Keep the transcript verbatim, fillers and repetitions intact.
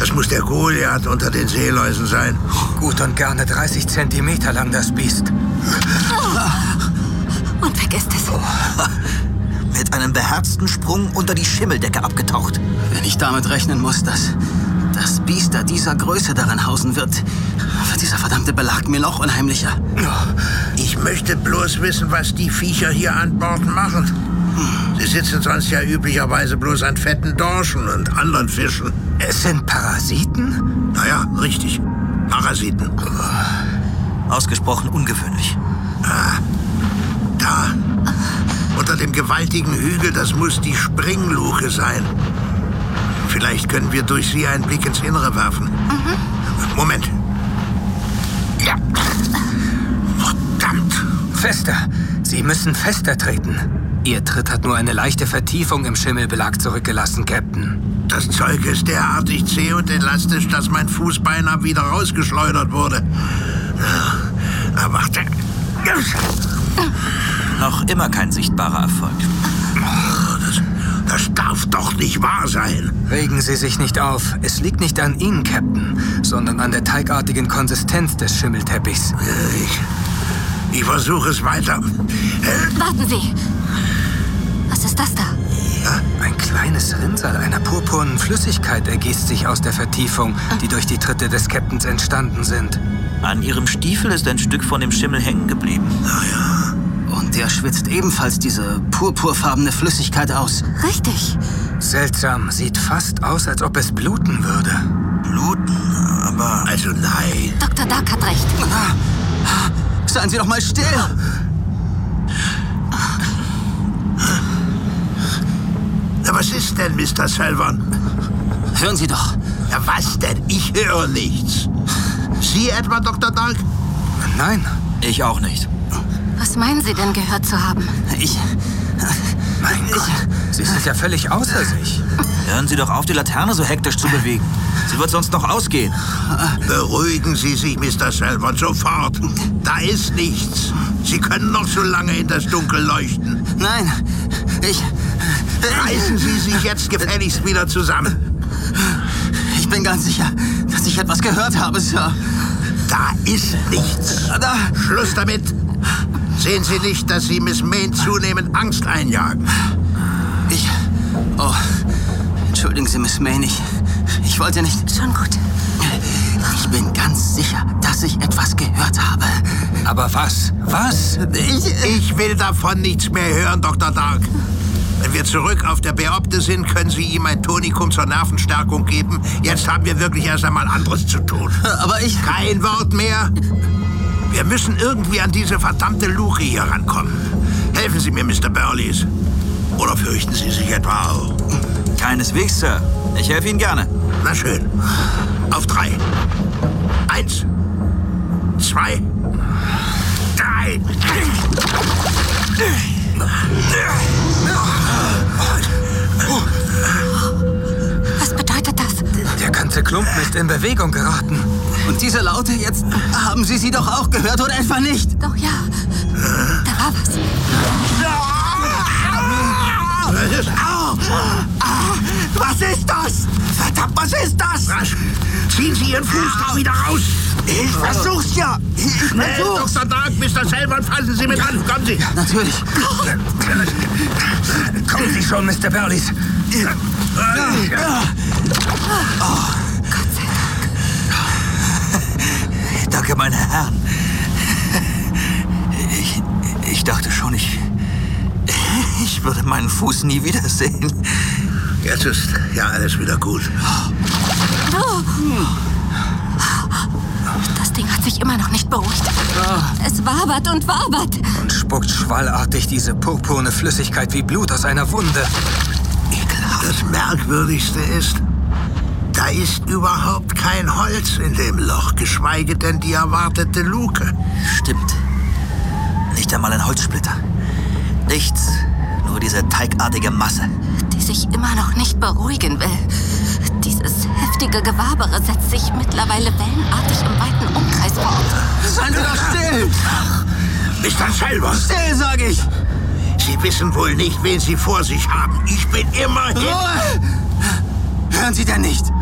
Das muss der Goliath unter den Seeläusen sein. Gut und gerne dreißig Zentimeter lang, das Biest. Oh. Und weg ist es. Oh. Mit einem beherzten Sprung unter die Schimmeldecke abgetaucht. Wenn ich damit rechnen muss, dass das Biest da dieser Größe darin hausen wird, wird dieser verdammte Belag mir noch unheimlicher. Ich möchte bloß wissen, was die Viecher hier an Bord machen. Sie sitzen sonst ja üblicherweise bloß an fetten Dorschen und anderen Fischen. Es sind Parasiten? Naja, richtig. Parasiten. Ausgesprochen ungewöhnlich. Ah, da. Unter dem gewaltigen Hügel, das muss die Springluke sein. Vielleicht können wir durch sie einen Blick ins Innere werfen. Mhm. Moment. Ja. Verdammt. Fester. Sie müssen fester treten. Ihr Tritt hat nur eine leichte Vertiefung im Schimmelbelag zurückgelassen, Captain. Das Zeug ist derartig zäh und elastisch, dass mein Fuß beinahe wieder rausgeschleudert wurde. Aber warte. Noch immer kein sichtbarer Erfolg. Das, das darf doch nicht wahr sein. Regen Sie sich nicht auf. Es liegt nicht an Ihnen, Captain, sondern an der teigartigen Konsistenz des Schimmelteppichs. Ich, ich versuche es weiter. Warten Sie. Was ist das da? Ja? Ein kleines Rinnsal einer purpurnen Flüssigkeit ergießt sich aus der Vertiefung, die durch die Tritte des Captains entstanden sind. An Ihrem Stiefel ist ein Stück von dem Schimmel hängen geblieben. Naja. Und der schwitzt ebenfalls diese purpurfarbene Flüssigkeit aus. Richtig. Seltsam. Sieht fast aus, als ob es bluten würde. Bluten? Aber... Also nein. Doktor Dark hat recht. Seien Sie doch mal still. Na, was ist denn, Mister Selvon? Hören Sie doch. Ja, was denn? Ich höre nichts. Sie etwa, Doktor Dark? Nein. Ich auch nicht. Was meinen Sie denn gehört zu haben? Ich... Mein Gott, Sie sind ja völlig außer sich. Hören Sie doch auf, die Laterne so hektisch zu bewegen. Sie wird sonst noch ausgehen. Beruhigen Sie sich, Mister Selvon, sofort. Da ist nichts. Sie können noch so lange in das Dunkel leuchten. Nein, ich... Reißen Sie sich jetzt gefälligst wieder zusammen. Ich bin ganz sicher, dass ich etwas gehört habe, Sir. Da ist nichts. Da. Schluss damit. Sehen Sie nicht, dass Sie Miss Mayne zunehmend Angst einjagen? Ich... Oh, entschuldigen Sie, Miss Mayne, ich, ich wollte nicht... Schon gut. Ich bin ganz sicher, dass ich etwas gehört habe. Aber was? Was? Ich... Ich will davon nichts mehr hören, Doktor Dark. Wenn wir zurück auf der Beopte sind, können Sie ihm ein Tonikum zur Nervenstärkung geben. Jetzt haben wir wirklich erst einmal anderes zu tun. Aber ich... Kein Wort mehr. Wir müssen irgendwie an diese verdammte Luke hier rankommen. Helfen Sie mir, Mister Burleys. Oder fürchten Sie sich etwa auch? Keineswegs, Sir. Ich helfe Ihnen gerne. Na schön. Auf drei. Eins. Zwei. Drei. Was bedeutet das? Der ganze Klumpen ist in Bewegung geraten. Und diese Laute jetzt, haben Sie sie doch auch gehört, oder etwa nicht? Doch ja, da war was. Was ist das? Verdammt, was ist das? Rasch, ziehen Sie Ihren Fuß da wieder raus. Ich versuch's ja. Ich Schnell, versuch's. Doktor Dark, Mister Selvon, fassen Sie mit an. Kommen Sie. Natürlich. Kommen Sie schon, Mister Burleys. Oh, Gott sei Dank. Danke, meine Herren. Ich, ich dachte schon, ich... Ich würde meinen Fuß nie wiedersehen. Jetzt ist ja alles wieder gut. Oh. Das Ding hat sich immer noch nicht beruhigt. Es wabert und wabert. Und spuckt schwallartig diese purpurne Flüssigkeit wie Blut aus einer Wunde. Ekelhaft. Das Merkwürdigste ist, da ist überhaupt kein Holz in dem Loch, geschweige denn die erwartete Luke. Stimmt. Nicht einmal ein Holzsplitter. Nichts, nur diese teigartige Masse. Die sich immer noch nicht beruhigen will. Dieses heftige Gewabere setzt sich mittlerweile wellenartig im weiten Umkreis fort. Seien Sie doch still! Mister Selvon! Still, sag ich! Sie wissen wohl nicht, wen Sie vor sich haben. Ich bin immer hier. Ruhe! Hören Sie denn nicht?